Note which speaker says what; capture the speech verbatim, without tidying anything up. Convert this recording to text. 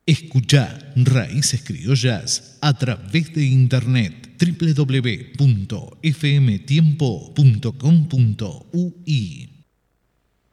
Speaker 1: Escuchá Raíces Criollas a través de internet doble u doble u doble u punto f m tiempo punto com punto u y.